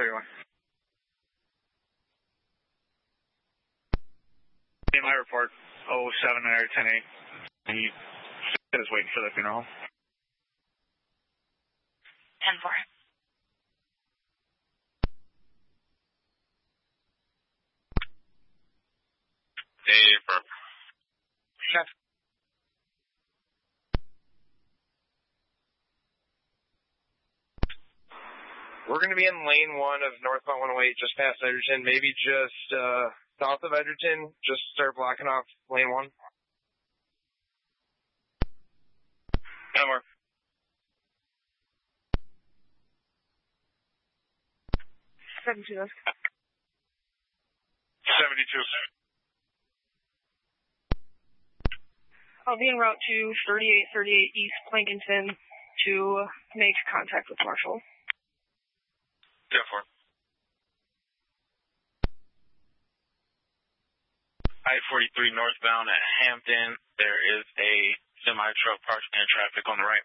1041. In my report, 07 and 10-8. He said he's waiting for the funeral. 10-4. Hey, Burp. Chef. We're going to be in lane 1 of northbound 108, just past Edgerton, maybe just south of Edgerton. Just start blocking off lane 1. 10 more. 72. 72. I'll be en route to 3838 East Plankinton to make contact with Marshall. 10-4. I-43 northbound at Hampton. There is a semi-truck parked in traffic on the right.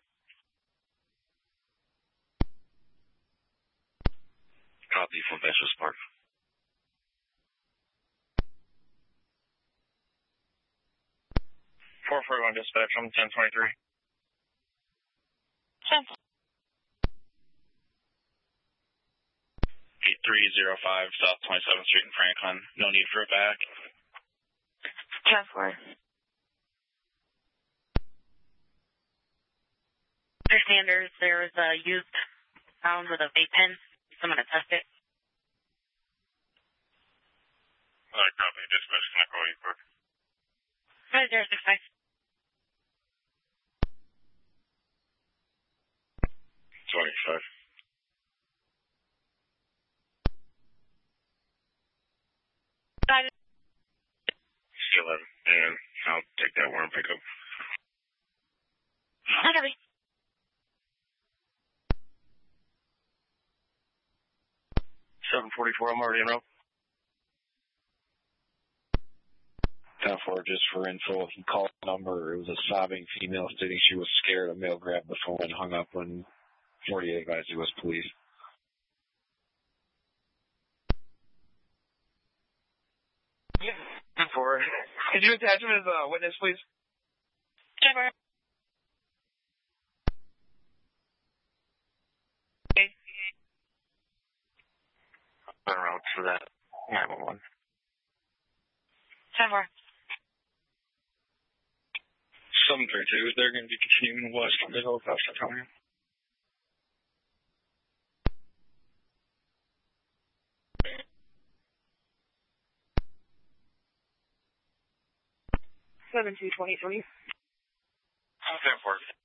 Copy from Vessels Park. 441 dispatch from 1023. 10-4. 8305 South 27th Street in Franklin. No need for a back. 10-4. Understanders, there was a youth found with a vape pen. Someone to test it. Copy. Dispatch, can I call you quick? 5065. 25. Still 11. And I'll take that worm pickup. I copy. 744, I'm already en route. 10-4, just for info, he called the number. It was a sobbing female stating she was scared. A male grabbed the phone and hung up when 48 advised it was police. Yeah. 10-4. Could you attach him as a witness, please? 10-4. En route for that 911. 10-4. 732, they're going to be continuing west from the helicopter coming in. Seven 223. 10-4.